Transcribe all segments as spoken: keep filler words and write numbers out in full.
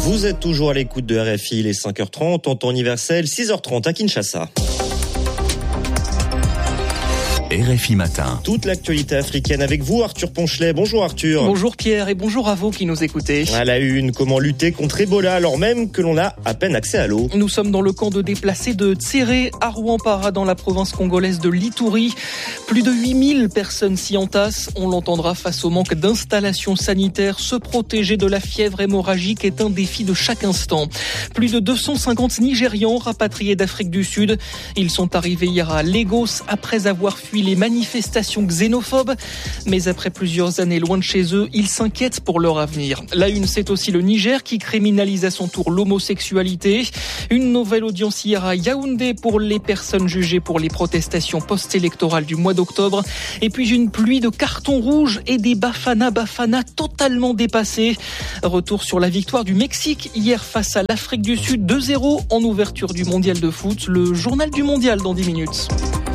Vous êtes toujours à l'écoute de R F I, les cinq heures trente, en temps universel, six heures trente à Kinshasa. R F I Matin. Toute l'actualité africaine avec vous, Arthur Ponchelet. Bonjour Arthur. Bonjour Pierre et bonjour à vous qui nous écoutez. À la une, comment lutter contre Ebola alors même que l'on a à peine accès à l'eau. Nous sommes dans le camp de déplacés de Tséré à Rwampara dans la province congolaise de l'Ituri. Plus de huit mille personnes s'y entassent. On l'entendra face au manque d'installations sanitaires. Se protéger de la fièvre hémorragique est un défi de chaque instant. Plus de deux cent cinquante Nigérians rapatriés d'Afrique du Sud. Ils sont arrivés hier à Lagos après avoir fui les manifestations xénophobes. Mais après plusieurs années loin de chez eux, ils s'inquiètent pour leur avenir. La une, c'est aussi le Niger qui criminalise à son tour l'homosexualité. Une nouvelle audience hier à Yaoundé pour les personnes jugées pour les protestations post-électorales du mois d'octobre. Et puis une pluie de cartons rouges et des Bafana Bafana totalement dépassés. Retour sur la victoire du Mexique hier face à l'Afrique du Sud, deux zéro en ouverture du mondial de foot. Le journal du mondial dans dix minutes.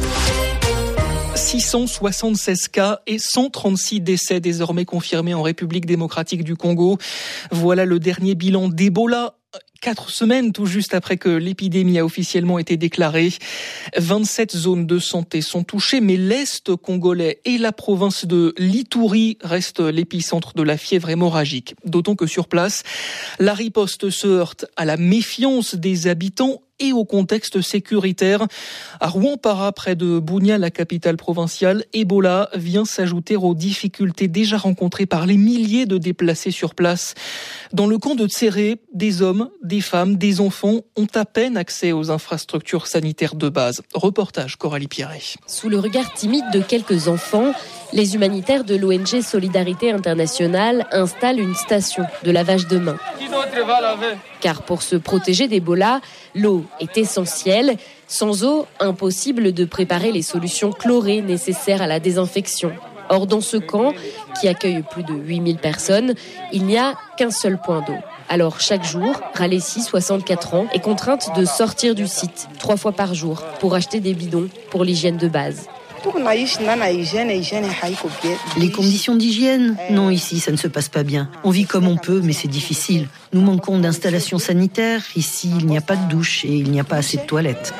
six cent soixante-seize cas et cent trente-six décès désormais confirmés en République démocratique du Congo. Voilà le dernier bilan d'Ebola. Quatre semaines tout juste après que l'épidémie a officiellement été déclarée. vingt-sept zones de santé sont touchées, mais l'Est congolais et la province de l'Ituri restent l'épicentre de la fièvre hémorragique. D'autant que sur place, la riposte se heurte à la méfiance des habitants et au contexte sécuritaire. À Rwampara, près de Bunia, la capitale provinciale, Ebola vient s'ajouter aux difficultés déjà rencontrées par les milliers de déplacés sur place. Dans le camp de Tséré, des hommes, des femmes, des enfants ont à peine accès aux infrastructures sanitaires de base. Reportage Coralie Pierret. Sous le regard timide de quelques enfants, les humanitaires de l'O N G Solidarité Internationale installent une station de lavage de mains. Qui d'autre va laver ? Car pour se protéger d'Ebola, l'eau est essentielle. Sans eau, impossible de préparer les solutions chlorées nécessaires à la désinfection. Or, dans ce camp, qui accueille plus de huit mille personnes, il n'y a qu'un seul point d'eau. Alors, chaque jour, Ralessi, soixante-quatre ans, est contrainte de sortir du site trois fois par jour pour acheter des bidons pour l'hygiène de base. Les conditions d'hygiène ? Non, ici, ça ne se passe pas bien. On vit comme on peut, mais c'est difficile. Nous manquons d'installations sanitaires. Ici, il n'y a pas de douche et il n'y a pas assez de toilettes.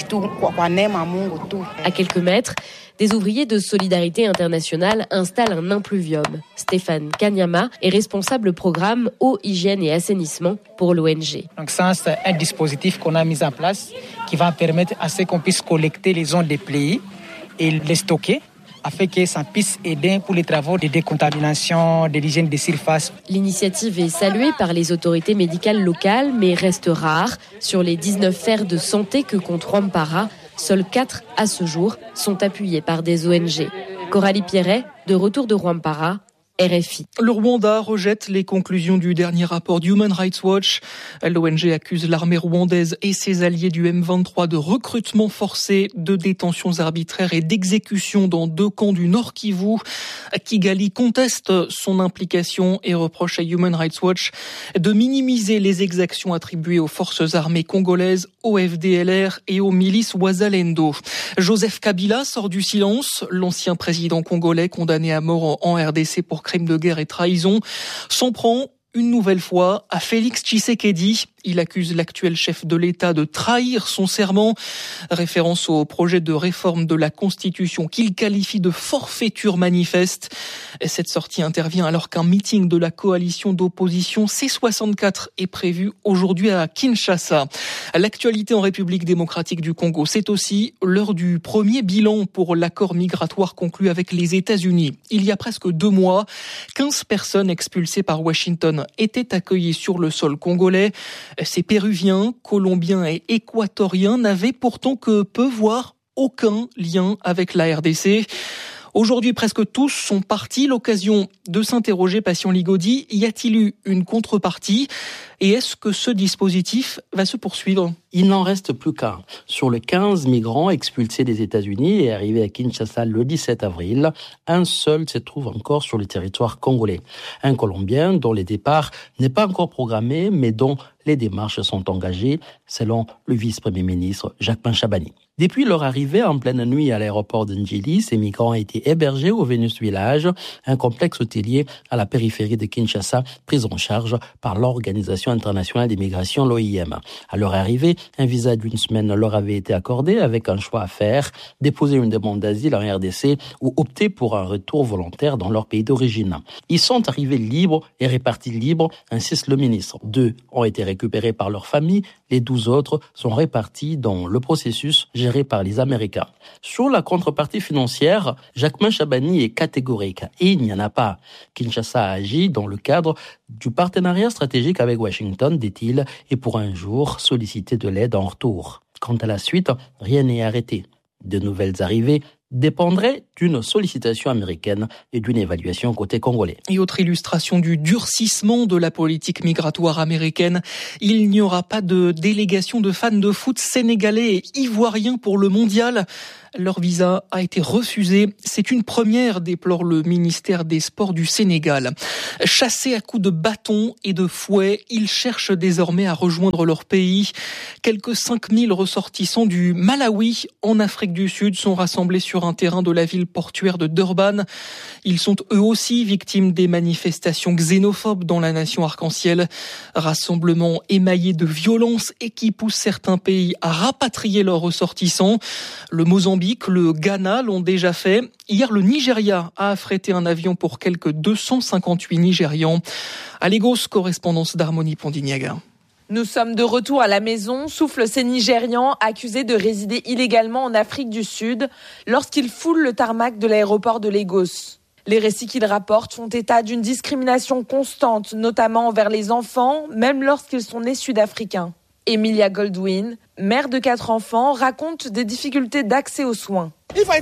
À quelques mètres, des ouvriers de Solidarité Internationale installent un impluvium. Stéphane Kanyama est responsable programme eau, hygiène et assainissement pour l'O N G. Donc ça, c'est un dispositif qu'on a mis en place qui va permettre à ce qu'on puisse collecter les ondes déplayées et les stocker afin que ça puisse aider pour les travaux de décontamination, de l'hygiène des surfaces. L'initiative est saluée par les autorités médicales locales, mais reste rare. Sur les dix-neuf fers de santé que compte Rwampara, seuls quatre à ce jour sont appuyés par des O N G. Coralie Pierret, de retour de Rwampara, R F I. Le Rwanda rejette les conclusions du dernier rapport d'Human Rights Watch. L'O N G accuse l'armée rwandaise et ses alliés du M vingt-trois de recrutement forcé, de détentions arbitraires et d'exécutions dans deux camps du Nord Kivu. Kigali conteste son implication et reproche à Human Rights Watch de minimiser les exactions attribuées aux forces armées congolaises, au F D L R et aux milices Wazalendo. Joseph Kabila sort du silence. L'ancien président congolais condamné à mort en R D C pour crimes de guerre et trahison s'en prend une nouvelle fois à Félix Tshisekedi. Il accuse l'actuel chef de l'État de trahir son serment. Référence au projet de réforme de la Constitution qu'il qualifie de forfaiture manifeste. Cette sortie intervient alors qu'un meeting de la coalition d'opposition C soixante-quatre est prévu aujourd'hui à Kinshasa. L'actualité en République démocratique du Congo, c'est aussi l'heure du premier bilan pour l'accord migratoire conclu avec les États-Unis. Il y a presque deux mois, quinze personnes expulsées par Washington étaient accueillies sur le sol congolais. Ces Péruviens, Colombiens et Équatoriens n'avaient pourtant que peu, voire aucun lien avec la R D C. Aujourd'hui, presque tous sont partis. L'occasion de s'interroger, Passion Ligodi, y a-t-il eu une contrepartie ? Et est-ce que ce dispositif va se poursuivre ? Il n'en reste plus qu'un. Sur les quinze migrants expulsés des États-Unis et arrivés à Kinshasa le dix-sept avril, un seul se trouve encore sur le territoire congolais. Un Colombien dont le départ n'est pas encore programmé, mais dont les démarches sont engagées, selon le vice-premier ministre Jacquemain Chabani. Depuis leur arrivée en pleine nuit à l'aéroport de Ndjili, ces migrants ont été hébergés au Venus Village, un complexe hôtelier à la périphérie de Kinshasa, pris en charge par l'Organisation internationale des migrations, l'O I M. À leur arrivée, un visa d'une semaine leur avait été accordé avec un choix à faire, déposer une demande d'asile en R D C ou opter pour un retour volontaire dans leur pays d'origine. Ils sont arrivés libres et répartis libres, insiste le ministre. Deux ont été récupérés par leur famille, les douze autres sont répartis dans le processus géré par les Américains. Sur la contrepartie financière, Jacquemain Chabani est catégorique et il n'y en a pas. Kinshasa a agi dans le cadre du partenariat stratégique avec Washington, dit-il, et pour un jour solliciter de l'aide en retour. Quant à la suite, rien n'est arrêté. De nouvelles arrivées dépendrait d'une sollicitation américaine et d'une évaluation côté congolais. Et autre illustration du durcissement de la politique migratoire américaine, il n'y aura pas de délégation de fans de foot sénégalais et ivoiriens pour le mondial. Leur visa a été refusé. C'est une première, déplore le ministère des Sports du Sénégal. Chassés à coups de bâton et de fouet, ils cherchent désormais à rejoindre leur pays. Quelques cinq mille ressortissants du Malawi, en Afrique du Sud, sont rassemblés sur un terrain de la ville portuaire de Durban. Ils sont eux aussi victimes des manifestations xénophobes dans la nation arc-en-ciel. Rassemblement émaillé de violence et qui pousse certains pays à rapatrier leurs ressortissants. Le Mozambique, le Ghana l'ont déjà fait. Hier, le Nigeria a affrété un avion pour quelques deux cent cinquante-huit Nigérians. À Lagos, correspondance d'Harmonie Pondignaga. Nous sommes de retour à la maison, soufflent ces Nigérians accusés de résider illégalement en Afrique du Sud lorsqu'ils foulent le tarmac de l'aéroport de Lagos. Les récits qu'ils rapportent font état d'une discrimination constante, notamment envers les enfants, même lorsqu'ils sont nés sud-africains. Emilia Goldwyn, mère de quatre enfants, raconte des difficultés d'accès aux soins.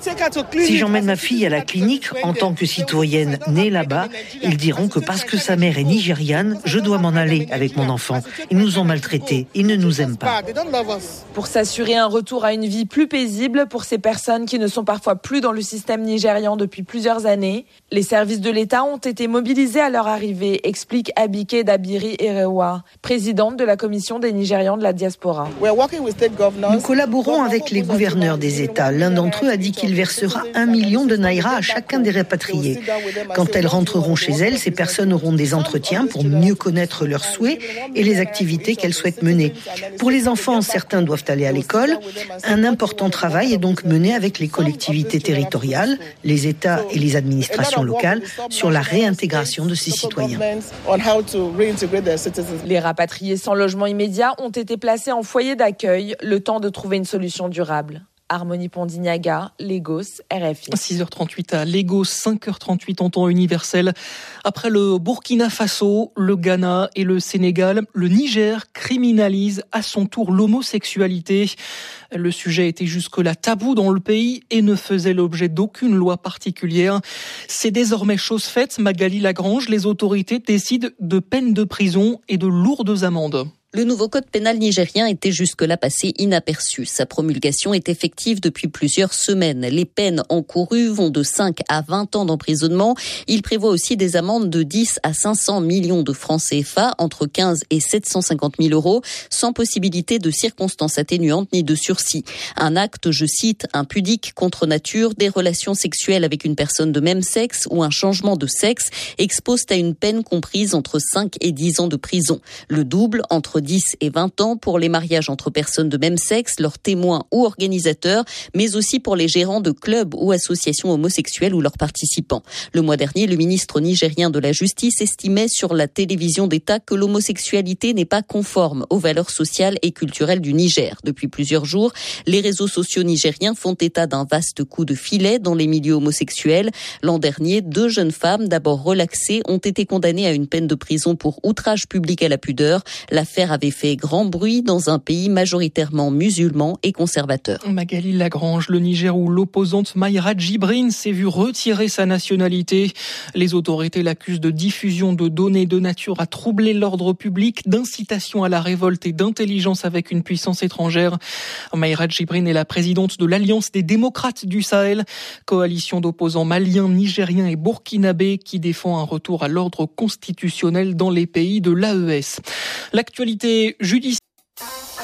Si j'emmène ma fille à la clinique en tant que citoyenne née là-bas, ils diront que parce que sa mère est nigériane, je dois m'en aller avec mon enfant. Ils nous ont maltraités, ils ne nous aiment pas. Pour s'assurer un retour à une vie plus paisible pour ces personnes qui ne sont parfois plus dans le système nigérian depuis plusieurs années, les services de l'État ont été mobilisés à leur arrivée, explique Abike Dabiri Erewa, présidente de la commission des Nigérians de la diaspora. Nous collaborons avec les gouverneurs des États. L'un d'entre eux a dit qu'il versera un million de naira à chacun des rapatriés. Quand elles rentreront chez elles, ces personnes auront des entretiens pour mieux connaître leurs souhaits et les activités qu'elles souhaitent mener. Pour les enfants, certains doivent aller à l'école. Un important travail est donc mené avec les collectivités territoriales, les États et les administrations locales sur la réintégration de ces citoyens. Les rapatriés sans logement immédiat ont été placés en foyer d'accueil, le temps de trouver une solution durable. Harmonie Pondignaga, Lagos, R F I. six heures trente-huit à Lagos, cinq heures trente-huit en temps universel. Après le Burkina Faso, le Ghana et le Sénégal, le Niger criminalise à son tour l'homosexualité. Le sujet était jusque-là tabou dans le pays et ne faisait l'objet d'aucune loi particulière. C'est désormais chose faite. Magali Lagrange, les autorités décident de peines de prison et de lourdes amendes. Le nouveau code pénal nigérien était jusque-là passé inaperçu. Sa promulgation est effective depuis plusieurs semaines. Les peines encourues vont de cinq à vingt ans d'emprisonnement. Il prévoit aussi des amendes de dix à cinq cents millions de francs C F A, entre quinze et sept cent cinquante mille euros, sans possibilité de circonstances atténuantes ni de sursis. Un acte, je cite, impudique, contre nature, des relations sexuelles avec une personne de même sexe ou un changement de sexe exposent à une peine comprise entre cinq et dix ans de prison. Le double, entre dix et vingt ans pour les mariages entre personnes de même sexe, leurs témoins ou organisateurs, mais aussi pour les gérants de clubs ou associations homosexuelles ou leurs participants. Le mois dernier, le ministre nigérien de la Justice estimait sur la télévision d'État que l'homosexualité n'est pas conforme aux valeurs sociales et culturelles du Niger. Depuis plusieurs jours, les réseaux sociaux nigériens font état d'un vaste coup de filet dans les milieux homosexuels. L'an dernier, deux jeunes femmes, d'abord relaxées, ont été condamnées à une peine de prison pour outrage public à la pudeur. L'affaire avait fait grand bruit dans un pays majoritairement musulman et conservateur. Magali Lagrange, le Niger où l'opposante Mayra Djibrine s'est vue retirer sa nationalité. Les autorités l'accusent de diffusion de données de nature à troubler l'ordre public, d'incitation à la révolte et d'intelligence avec une puissance étrangère. Mayra Djibrine est la présidente de l'Alliance des démocrates du Sahel, coalition d'opposants maliens, nigériens et burkinabés qui défend un retour à l'ordre constitutionnel dans les pays de l'A E S. L'actualité l'actualité judiciaire.